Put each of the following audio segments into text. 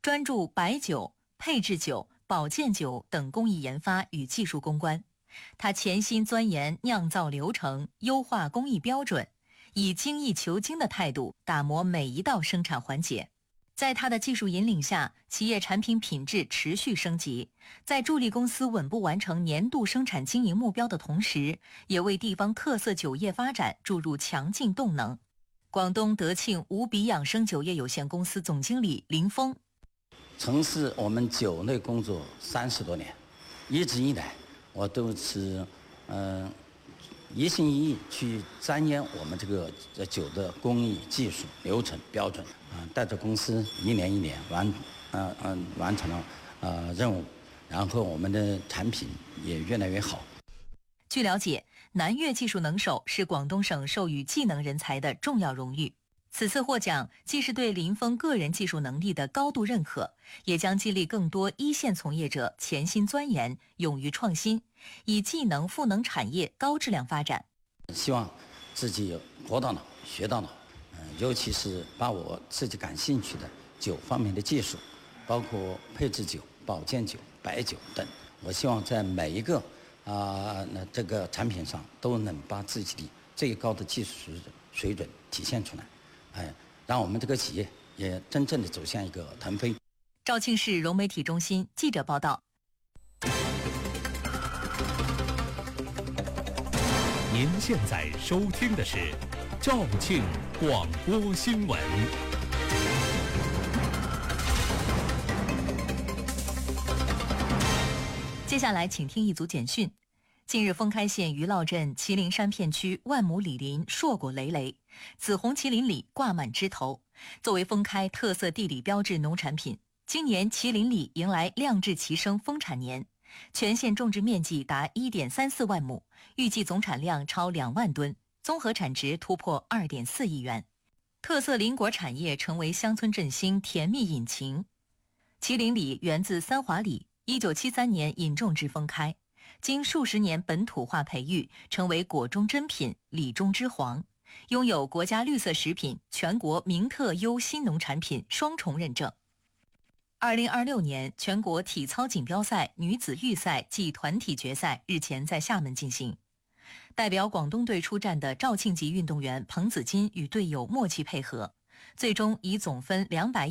专注白酒、配制酒、保健酒等工艺研发与技术攻关。他潜心钻研酿造流程，优化工艺标准，以精益求精的态度打磨每一道生产环节。在他的技术引领下，企业产品品质持续升级，在助力公司稳步完成年度生产经营目标的同时，也为地方特色酒业发展注入强劲动能。广东德庆无比养生酒业有限公司总经理林峰： 从事我们酒类工作30多年，一直以来我都是一心一意去钻研我们这个酒的工艺、技术、流程、标准，带着公司一年一年完成了任务，然后我们的产品也越来越好。 据了解，南粤技术能手是广东省授予技能人才的重要荣誉。此次获奖既是对林峰个人技术能力的高度认可，也将激励更多一线从业者潜心钻研、勇于创新，以技能赋能产业高质量发展。 希望自己活到老学到老，尤其是把我自己感兴趣的酒方面的技术，包括配制酒、保健酒、白酒等，我希望在每一个这个产品上都能把自己的最高的技术水准体现出来。让我们这个企业也真正的走向一个腾飞。 肇庆市融媒体中心记者报道。 您现在收听的是肇庆广播新闻。 接下来请听一组简讯。近日，封开县余烙镇麒麟山片区万亩李林硕果累累，紫红麒麟李挂满枝头。作为封开特色地理标志农产品，今年麒麟李迎来亮质齐升丰产年，全县种植面积达 1.34 万亩，预计总产量超2万吨，综合产值突破2.4亿元。特色林果产业成为乡村振兴甜蜜引擎。麒麟李源自三华李，1973年引种至封开，经数十年本土化培育，成为果中珍品、李中之皇，拥有国家绿色食品、全国名特优新农产品双重认证。2026年全国体操锦标赛女子预赛暨团体决赛日前在厦门进行。代表广东队出战的肇庆籍运动员彭子金与队友默契配合，最终以总分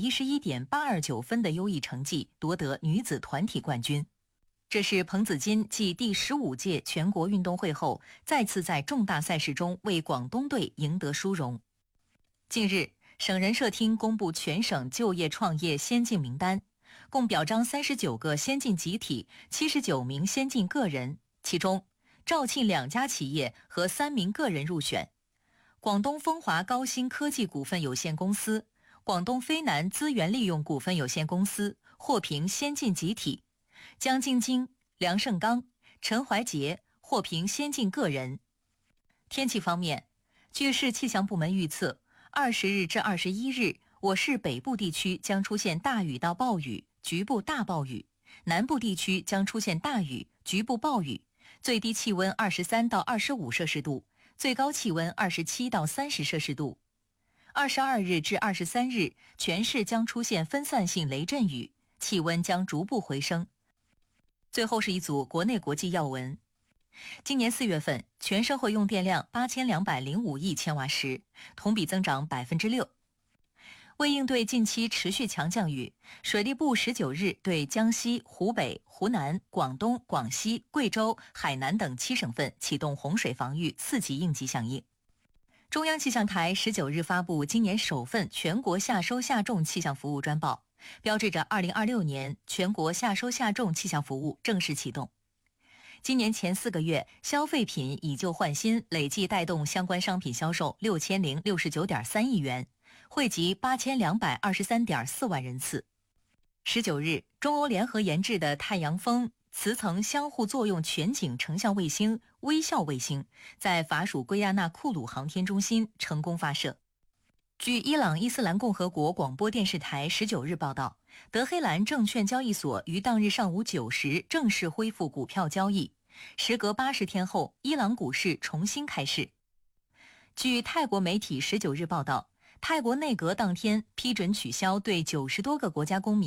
211.829分的优异成绩夺得女子团体冠军。这是彭子金继第15届全国运动会后，再次在重大赛事中为广东队赢得殊荣。近日，省人社厅公布全省就业创业先进名单，共表彰39个先进集体、79名先进个人，其中肇庆2家企业和3名个人入选。广东风华高新科技股份有限公司、广东飞南资源利用股份有限公司获评先进集体，江晶晶、梁胜刚、陈怀杰获评先进个人。天气方面，据市气象部门预测，20日至21日，我市北部地区将出现大雨到暴雨，局部大暴雨；南部地区将出现大雨，局部暴雨。最低气温23到25摄氏度，最高气温27到30摄氏度。22日至23日，全市将出现分散性雷阵雨，气温将逐步回升。最后是一组国内国际要闻。今年4月份，全社会用电量8205亿千瓦时，同比增长6%。为应对近期持续强降雨，水利部19日对江西、湖北、湖南、广东、广西、贵州、海南等7省份启动洪水防御4级应急响应。中央气象台19日发布今年首份全国夏收夏种气象服务专报，标志着2026年全国夏收夏种气象服务正式启动。今年前4个月，消费品以旧换新累计带动相关商品销售6069.3亿元，惠及8223.4万人次。19日，中欧联合研制的太阳风磁层相互作用全景成像卫星微笑卫星在法属圭亚那库鲁航天中心成功发射。据伊朗伊斯兰共和国广播电视台19日报道，德黑兰证券交易所于当日上午9时正式恢复股票交易，时隔80天后，伊朗股市重新开市。据泰国媒体19日报道，泰国内阁当天批准取消对90多个国家公民